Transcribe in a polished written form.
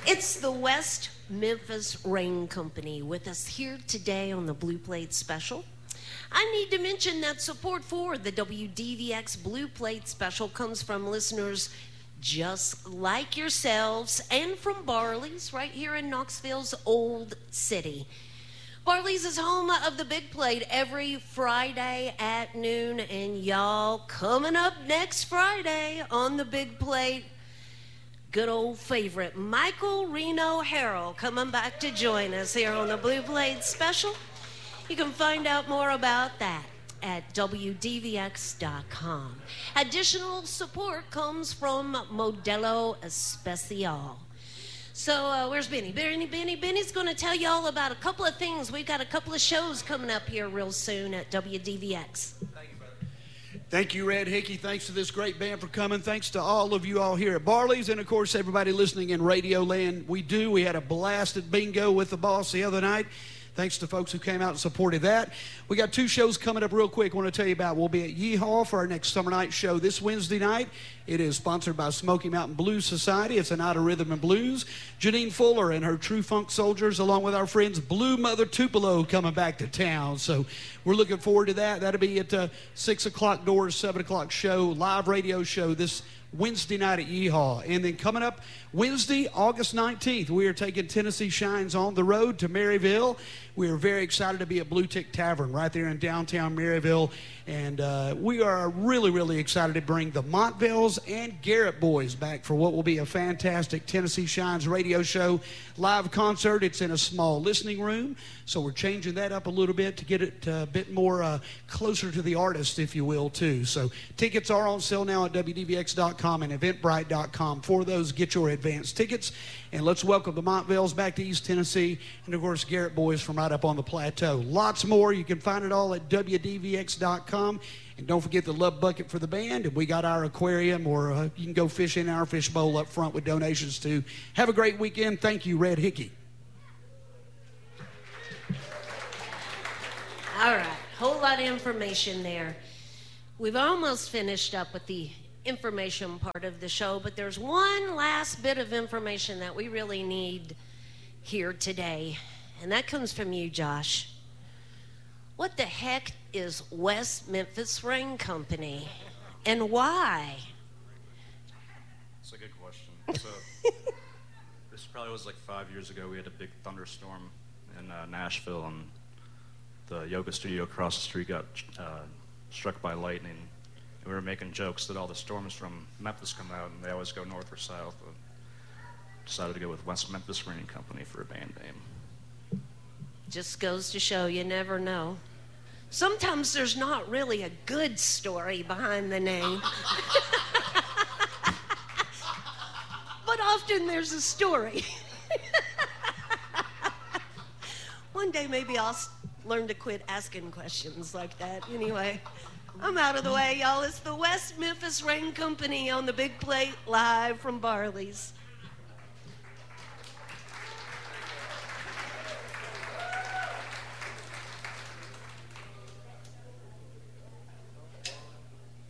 It's the West Memphis Rain Company with us here today on the Blue Plate Special. I need to mention that support for the WDVX Blue Plate Special comes from listeners just like yourselves and from Barley's right here in Knoxville's Old City. Barley's is home of the Big Plate every Friday at noon, and y'all, coming up next Friday on the Big Plate, good old favorite Michael Reno Harrell coming back to join us here on the Blue Plate Special. You can find out more about that at WDVX.com. Additional support comes from Modelo Especial. So where's Benny? Benny's going to tell you all about a couple of things. We've got a couple of shows coming up here real soon at WDVX. Thank you, Red Hickey. Thanks to this great band for coming. Thanks to all of you all here at Barley's, and of course everybody listening in Radio Land. We had a blast at bingo with the boss the other night. Thanks to folks who came out and supported that. We got two shows coming up real quick I want to tell you about. We'll be at Yeehaw for our next summer night show this Wednesday night. It is sponsored by Smoky Mountain Blues Society. It's a night of rhythm and blues. Janine Fuller and her True Funk Soldiers, along with our friends Blue Mother Tupelo, coming back to town. So we're looking forward to that. That'll be at 6 o'clock doors, 7 o'clock show, live radio show this Wednesday night at Yeehaw. And then coming up Wednesday, August 19th, we are taking Tennessee Shines on the road to Maryville. We are very excited to be at Blue Tick Tavern right there in downtown Maryville. And we are really, really excited to bring the Montvells and Garrett Boys back for what will be a fantastic Tennessee Shines radio show live concert. It's in a small listening room, so we're changing that up a little bit to get it a bit more closer to the artist, if you will, too. So tickets are on sale now at WDVX.com and Eventbrite.com. For those, get your advance tickets. And let's welcome the Montvells back to East Tennessee, and, of course, Garrett Boys from right up on the plateau. Lots more. You can find it all at WDVX.com. And don't forget the Love Bucket for the band. And we got our aquarium, or you can go fish in our fish bowl up front with donations, too. Have a great weekend. Thank you, Red Hickey. All right. Whole lot of information there. We've almost finished up with the information part of the show, but there's one last bit of information that we really need here today, and that comes from you, Josh. What the heck is West Memphis Rain Company, and why? That's a good question. So this probably was like 5 years ago. We had a big thunderstorm in Nashville, and the yoga studio across the street got struck by lightning. We were making jokes that all the storms from Memphis come out, and they always go north or south. And decided to go with West Memphis Rain Company for a band name. Just goes to show you never know. Sometimes there's not really a good story behind the name. But often there's a story. One day maybe I'll learn to quit asking questions like that. Anyway, I'm out of the way, y'all. It's the West Memphis Rain Company on the Big Plate live from Barley's.